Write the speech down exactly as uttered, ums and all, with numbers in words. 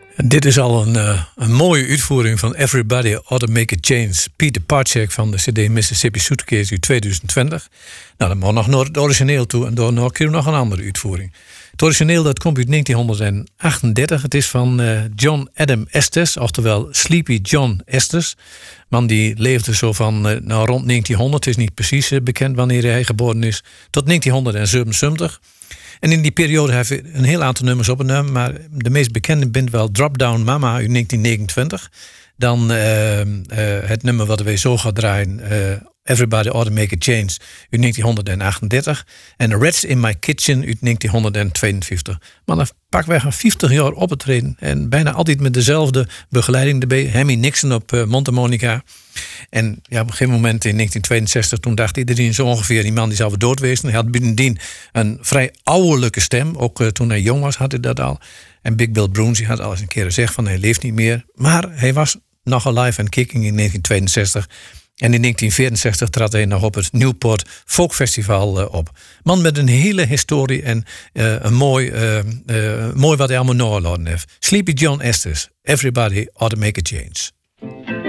Dit is al een, uh, een mooie uitvoering van Everybody Ought to Make a Change. Peter Parcek van de C D Mississippi Suitcase uit tweeduizend twintig. Nou, dan moet nog naar het origineel toe en dan nog een nog een andere uitvoering. Het origineel dat komt uit negentien achtendertig. Het is van uh, John Adam Estes, oftewel Sleepy John Estes. Man die leefde zo van uh, nou, rond negentienhonderd. Het is niet precies uh, bekend wanneer hij geboren is. Tot negentienhonderdzevenenzeventig. En in die periode heeft hij een heel aantal nummers opgenomen. Maar de meest bekende bent wel Drop Down Mama uit negentien negenentwintig. Dan uh, uh, het nummer wat wij zo gaan draaien. Uh, Everybody Ought to Make a Change uit negentien achtendertig. En Rats in My Kitchen uit negentien tweeënvijftig. Maar dan pakken wij gaan vijftig jaar optreden. En bijna altijd met dezelfde begeleiding erbij. Hemi Nixon op uh, mondharmonica. En ja, op een gegeven moment in negentien tweeënzestig... toen dacht iedereen zo ongeveer, die man die zou weer dood wezen. Hij had bovendien een vrij ouderlijke stem. Ook uh, toen hij jong was had hij dat al. En Big Bill Brunsey had al eens een keer gezegd van hij leeft niet meer. Maar hij was nog alive en kicking in negentien tweeënzestig. En in negentien vierenzestig trad hij nog op het Newport Folk Festival uh, op. Man met een hele historie en uh, een mooi, uh, uh, mooi wat hij allemaal nagelaten heeft. Sleepy John Estes, Everybody Ought to Make a Change.